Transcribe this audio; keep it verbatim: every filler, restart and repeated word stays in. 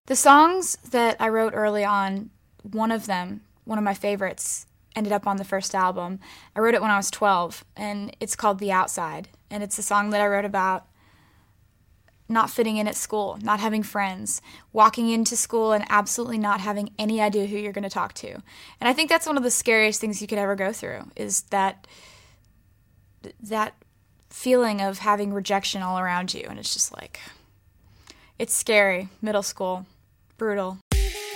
The songs that I wrote early on, one of them, one of my favorites, ended up on the first album. I wrote it when I was twelve, and it's called The Outside. And it's a song that I wrote about not fitting in at school, not having friends, walking into school and absolutely not having any idea who you're going to talk to. And I think that's one of the scariest things you could ever go through, is that that feeling of having rejection all around you. And it's just like, it's scary. Middle school. Brutal.